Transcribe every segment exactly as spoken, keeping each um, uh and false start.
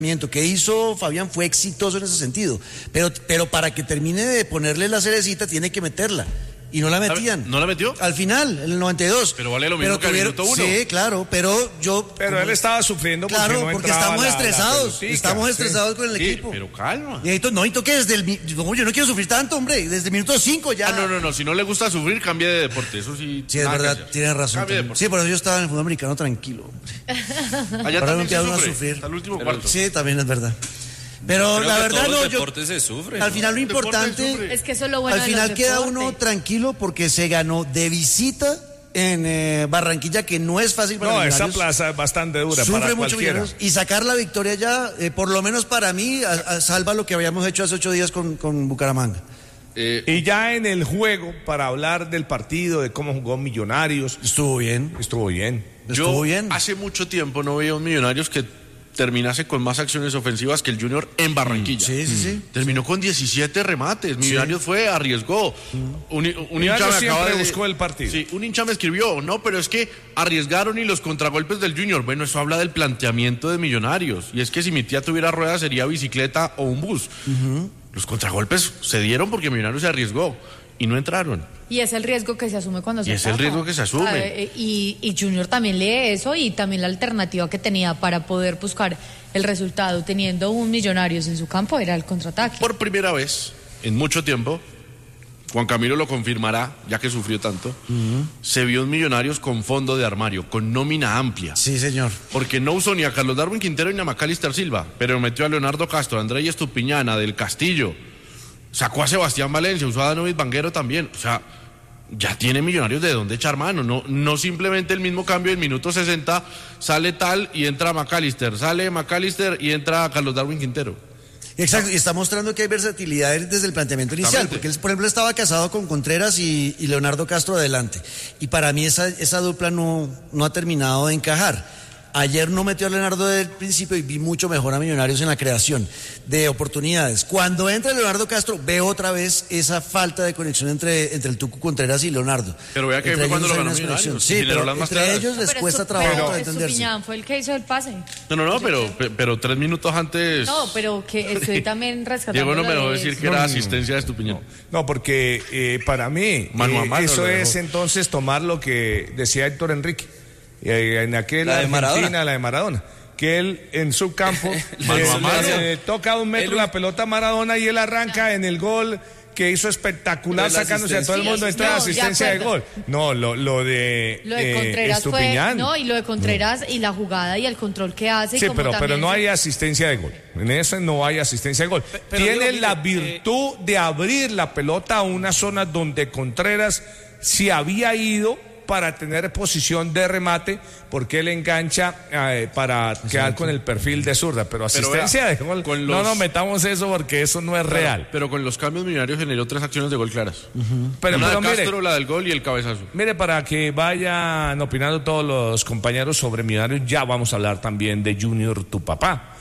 que hizo Fabián fue exitoso en ese sentido, pero, pero para que termine de ponerle la cerecita tiene que meterla. Y no la metían. ¿No la metió? Al final, en el noventa y dos. Pero vale lo mismo pero que tuvieron, el minuto uno. Sí, claro, pero yo... Pero como, él estaba sufriendo porque claro, no porque entraba estamos la, estresados. la estamos sí. estresados con el sí, equipo. Pero calma. Y necesito, no, necesito que desde el... No, yo no quiero sufrir tanto, hombre. Desde el minuto cinco ya... Ah, no, no, no. Si no le gusta sufrir, cambie de deporte. Eso sí... Sí, es verdad, tienes razón. Sí, por eso yo estaba en el fútbol americano tranquilo, hombre. Allá Para también se uno a sufre. sufrir. Hasta el último Pero, cuarto. sí, también es verdad. Pero Creo la que verdad todos no, los yo, deportes se sufren. al final lo importante, es que eso es lo bueno al final de los queda deportes. uno tranquilo porque se ganó de visita en eh, Barranquilla, que no es fácil para No, Millonarios. esa plaza es bastante dura Sufre para mucho cualquiera. Millonarios, y sacar la victoria ya, eh, por lo menos para mí, a, a salva lo que habíamos hecho hace ocho días con, con Bucaramanga. Eh, Y ya en el juego, para hablar del partido, de cómo jugó Millonarios, Estuvo bien, estuvo bien. estuvo yo bien. hace mucho tiempo no veía un Millonarios que terminase con más acciones ofensivas que el Junior en Barranquilla. Sí, sí, sí. Terminó con diecisiete remates. Millonarios fue, arriesgó. Un, un hincha me Millonarios acaba siempre de... buscó el partido. Sí, un hincha me escribió, no, pero es que arriesgaron y los contragolpes del Junior. Bueno, eso habla del planteamiento de Millonarios. Y es que si mi tía tuviera ruedas sería bicicleta o un bus. Uh-huh. Los contragolpes se dieron porque Millonarios se arriesgó y no entraron. Y es el riesgo que se asume cuando Y se es el ataca. riesgo que se asume. O sea, eh, y, y Junior también lee eso y también la alternativa que tenía para poder buscar el resultado teniendo un Millonarios en su campo era el contraataque. Por primera vez en mucho tiempo, Juan Camilo lo confirmará, ya que sufrió tanto, uh-huh. se vio un Millonarios con fondo de armario, con nómina amplia. Sí, señor. Porque no usó ni a Carlos Darwin Quintero ni a Macalister Silva, pero metió a Leonardo Castro, a Andrés Estupiñana, del Castillo, sacó a Sebastián Valencia, usó a Danovis Vanguero también, o sea... Ya tiene Millonarios de dónde echar mano, no, no simplemente el mismo cambio en minuto sesenta, sale tal y entra Macalister, sale Macalister y entra Carlos Darwin Quintero. Exacto, y está mostrando que hay versatilidad desde el planteamiento inicial, porque él, por ejemplo, estaba casado con Contreras y, y Leonardo Castro adelante, y para mí esa, esa dupla no, no ha terminado de encajar. Ayer no metió a Leonardo del principio y vi mucho mejor a Millonarios en la creación de oportunidades. Cuando entra Leonardo Castro, veo otra vez esa falta de conexión entre, entre el Tucu Contreras y Leonardo. Pero vea que entre fue cuando lo hay ganó una Millonarios. conexión. Sí, pero más entre claras. ellos les Pero cuesta Estu- trabajo pero entenderse. Estupiñán fue el que hizo el pase. No, no, no, pero, pero tres minutos antes... No, pero que estoy también rescatando. Diego no me dejó de- decir que No, era no, asistencia de Estupiñán. No, no, porque eh, para mí Mano a eh, mano eso lo es dejó. entonces tomar lo que decía Héctor Enrique eh, en aquella La de Argentina, Maradona. la de Maradona, que él en su campo Mano a le- mano. le toca a un metro Él- la pelota a Maradona y él arranca en el gol que hizo espectacular, Lo de la sacándose a todo el mundo, asistencia. entra Sí, no, asistencia de de gol. acuerdo. No, lo, lo de, Lo de eh, Contreras fue, Estupiñán. no, y lo de Contreras y la jugada y el control que hace. y Sí, como pero, pero también no se- hay asistencia de gol. En ese no hay asistencia de gol. pero Tiene digo, la mire, virtud de abrir la pelota a una zona donde Contreras se había ido para tener posición de remate, porque él engancha eh, para quedar con el perfil de zurda. Pero asistencia vea, de gol, con no los- nos metamos eso porque eso no es real. Pero con los cambios Millonarios generó tres acciones de gol claras. Pero, Una pero de Castro, mire, la del gol y el cabezazo. mire, para que vayan opinando todos los compañeros sobre Millonarios, ya vamos a hablar también de Junior, tu papá.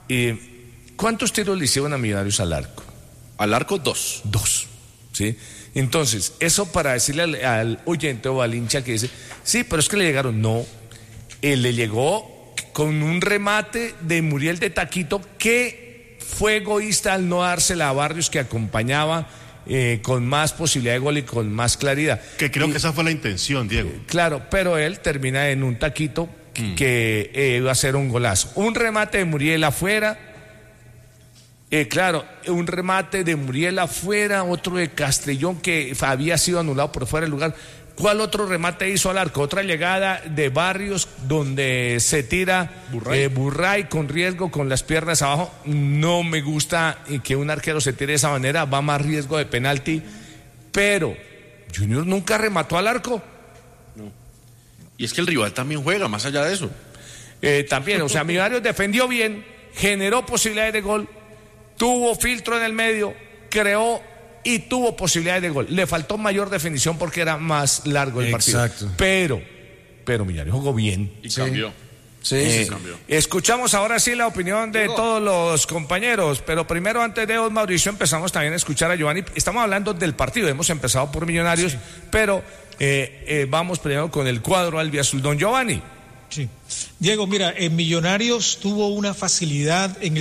Eh, ¿Cuántos tiros le hicieron a Millonarios al arco? Al arco, dos. Dos, ¿sí? Entonces, eso para decirle al, al oyente o al hincha que dice, sí, pero es que le llegaron. No, él le llegó con un remate de Muriel de Taquito que fue egoísta al no dársela a Barrios, que acompañaba eh, con más posibilidad de gol y con más claridad. Que creo Y- que esa fue la intención, Diego. Claro, pero él termina en un taquito que, que, eh, iba a ser un golazo. Un remate de Muriel afuera. Eh, claro, un remate de Muriel afuera, otro de Castellón que había sido anulado por fuera del lugar. ¿Cuál otro remate hizo al arco? Otra llegada de Barrios donde se tira Burray, eh, Burray con riesgo, con las piernas abajo. No me gusta que un arquero se tire de esa manera, va más riesgo de penalti. Pero Junior nunca remató al arco. Y es que el rival también juega, más allá de eso. Eh, también, o sea, Millonarios defendió bien, generó posibilidades de gol, tuvo filtro en el medio, creó y tuvo posibilidades de gol. Le faltó mayor definición porque era más largo el partido. Exacto. Pero, pero Millonarios jugó bien. Y Sí. cambió. Sí, Eh, sí. escuchamos ahora sí la opinión de todos los compañeros, pero primero antes de vos, Mauricio, empezamos también a escuchar a Giovanni. Estamos hablando del partido, hemos empezado por Millonarios, pero eh, eh, vamos primero con el cuadro albiazul. Don Giovanni. Sí. Diego, mira, en Millonarios tuvo una facilidad en